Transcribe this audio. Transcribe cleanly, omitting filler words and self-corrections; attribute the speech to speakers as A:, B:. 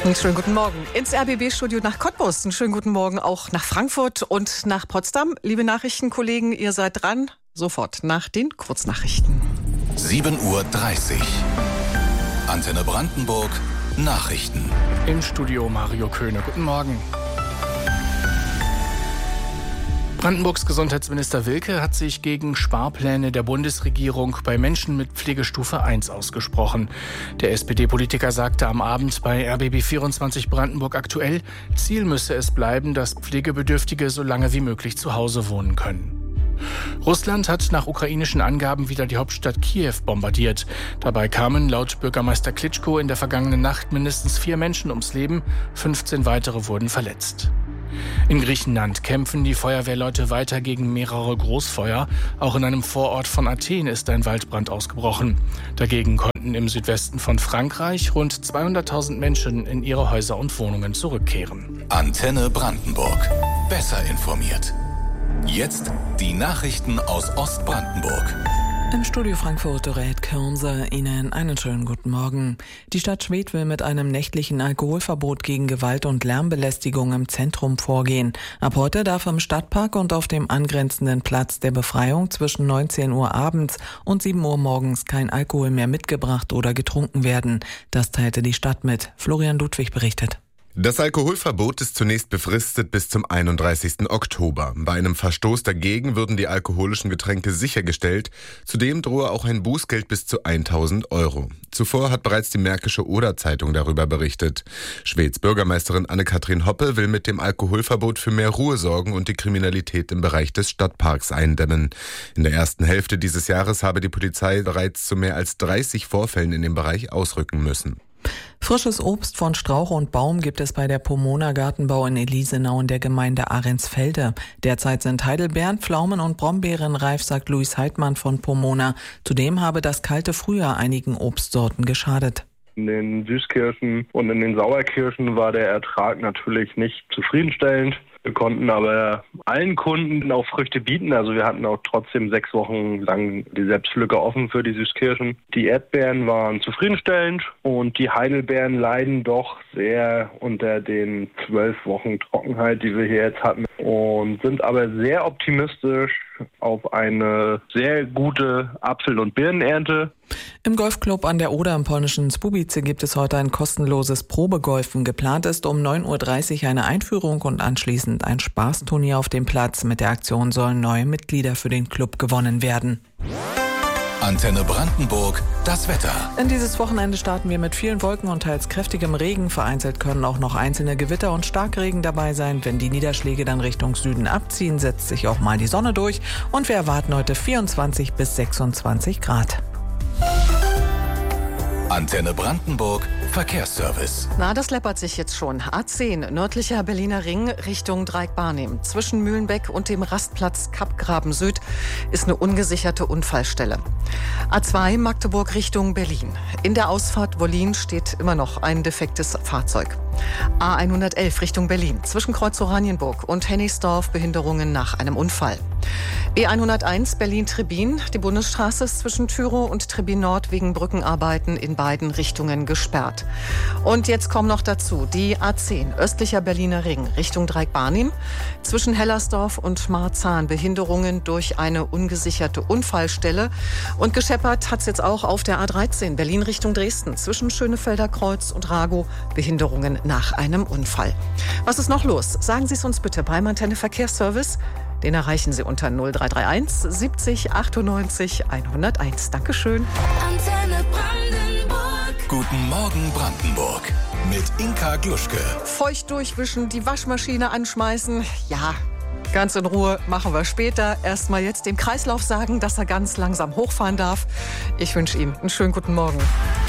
A: Einen schönen guten Morgen ins RBB-Studio nach Cottbus. Einen schönen guten Morgen auch nach Frankfurt und nach Potsdam. Liebe Nachrichtenkollegen, ihr seid dran. Sofort nach den Kurznachrichten.
B: 7:30 Uhr. Antenne Brandenburg. Nachrichten.
C: Im Studio Mario Köhne. Guten Morgen. Brandenburgs Gesundheitsminister Wilke hat sich gegen Sparpläne der Bundesregierung bei Menschen mit Pflegestufe 1 ausgesprochen. Der SPD-Politiker sagte am Abend bei RBB24 Brandenburg aktuell, Ziel müsse es bleiben, dass Pflegebedürftige so lange wie möglich zu Hause wohnen können. Russland hat nach ukrainischen Angaben wieder die Hauptstadt Kiew bombardiert. Dabei kamen laut Bürgermeister Klitschko in der vergangenen Nacht mindestens 4 Menschen ums Leben, 15 weitere wurden verletzt. In Griechenland kämpfen die Feuerwehrleute weiter gegen mehrere Großfeuer. Auch in einem Vorort von Athen ist ein Waldbrand ausgebrochen. Dagegen konnten im Südwesten von Frankreich rund 200.000 Menschen in ihre Häuser und Wohnungen zurückkehren.
B: Antenne Brandenburg. Besser informiert. Jetzt die Nachrichten aus Ostbrandenburg.
D: Im Studio Frankfurt Dorät Kürnse Ihnen einen schönen guten Morgen. Die Stadt Schwedt will mit einem nächtlichen Alkoholverbot gegen Gewalt und Lärmbelästigung im Zentrum vorgehen. Ab heute darf im Stadtpark und auf dem angrenzenden Platz der Befreiung zwischen 19 Uhr abends und 7 Uhr morgens kein Alkohol mehr mitgebracht oder getrunken werden. Das teilte die Stadt mit. Florian Ludwig berichtet.
E: Das Alkoholverbot ist zunächst befristet bis zum 31. Oktober. Bei einem Verstoß dagegen würden die alkoholischen Getränke sichergestellt. Zudem drohe auch ein Bußgeld bis zu 1.000 Euro. Zuvor hat bereits die Märkische Oder-Zeitung darüber berichtet. Schweds Bürgermeisterin Anne-Kathrin Hoppe will mit dem Alkoholverbot für mehr Ruhe sorgen und die Kriminalität im Bereich des Stadtparks eindämmen. In der ersten Hälfte dieses Jahres habe die Polizei bereits zu mehr als 30 Vorfällen in dem Bereich ausrücken müssen.
D: Frisches Obst von Strauch und Baum gibt es bei der Pomona Gartenbau in Elisenau in der Gemeinde Ahrensfelde. Derzeit sind Heidelbeeren, Pflaumen und Brombeeren reif, sagt Luis Heidmann von Pomona. Zudem habe das kalte Frühjahr einigen Obstsorten geschadet.
F: In den Süßkirschen und in den Sauerkirschen war der Ertrag natürlich nicht zufriedenstellend. Wir konnten aber allen Kunden auch Früchte bieten. Also wir hatten auch trotzdem 6 Wochen lang die Selbstpflücke offen für die Süßkirschen. Die Erdbeeren waren zufriedenstellend und die Heidelbeeren leiden doch sehr unter den 12 Wochen Trockenheit, die wir hier jetzt hatten. Und sind aber sehr optimistisch auf eine sehr gute Apfel- und Birnenernte.
D: Im Golfclub an der Oder im polnischen Zbubice gibt es heute ein kostenloses Probegolfen. Geplant ist um 9:30 Uhr eine Einführung und anschließend ein Spaßturnier auf dem Platz. Mit der Aktion sollen neue Mitglieder für den Club gewonnen werden.
B: Antenne Brandenburg, das Wetter.
D: In dieses Wochenende starten wir mit vielen Wolken und teils kräftigem Regen. Vereinzelt können auch noch einzelne Gewitter und Starkregen dabei sein. Wenn die Niederschläge dann Richtung Süden abziehen, setzt sich auch mal die Sonne durch. Und wir erwarten heute 24 bis 26 Grad.
B: Antenne Brandenburg, Verkehrsservice.
A: Na, das läppert sich jetzt schon. A10, nördlicher Berliner Ring Richtung Dreieck-Barnim. Zwischen Mühlenbeck und dem Rastplatz Kappgraben Süd ist eine ungesicherte Unfallstelle. A2, Magdeburg Richtung Berlin. In der Ausfahrt Wollin steht immer noch ein defektes Fahrzeug. A111 Richtung Berlin. Zwischen Kreuz Oranienburg und Hennigsdorf Behinderungen nach einem Unfall. E101 Berlin-Trebin. Die Bundesstraße ist zwischen Thürow und Trebin Nord wegen Brückenarbeiten in beiden Richtungen gesperrt. Und jetzt kommen noch dazu die A10 östlicher Berliner Ring Richtung Dreieck-Barnim. Zwischen Hellersdorf und Marzahn Behinderungen durch eine ungesicherte Unfallstelle. Und gescheppert hat es jetzt auch auf der A13 Berlin Richtung Dresden. Zwischen Schönefelder Kreuz und Ragow Behinderungen nach einem Unfall. Was ist noch los? Sagen Sie es uns bitte beim Antenne Verkehrsservice. Den erreichen Sie unter 0331 70 98 101. Dankeschön.
B: Antenne Brandenburg. Guten Morgen Brandenburg. Mit Inka Gluschke.
A: Feucht durchwischen, die Waschmaschine anschmeißen. Ja, ganz in Ruhe machen wir später. Erstmal jetzt dem Kreislauf sagen, dass er ganz langsam hochfahren darf. Ich wünsche Ihnen einen schönen guten Morgen.